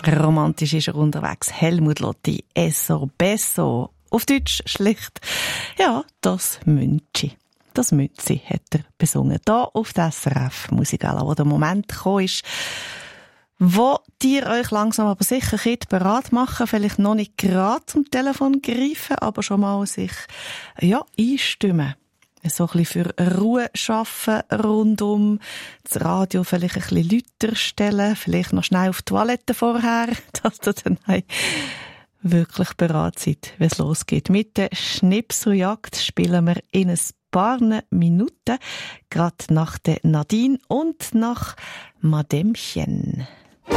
Romantisch ist er unterwegs. Helmut Lotti, Eso Besso. Auf Deutsch schlicht, ja, das Münchi. Das Münzi hat er besungen. Da auf der SRF Musikala, wo der Moment gekommen ist, wo ihr euch langsam aber sicher bereit machen, vielleicht noch nicht gerade zum Telefon greifen, aber schon mal sich, ja, einstimmen. So ein bisschen für Ruhe schaffen rundum, das Radio vielleicht ein bisschen lauter stellen, vielleicht noch schnell auf die Toilette vorher, dass ihr dann wirklich bereit seid, wenn es losgeht. Mit der Schnipseljagd spielen wir in ein paar Minuten, gerade nach der Nadine und nach Madämchen.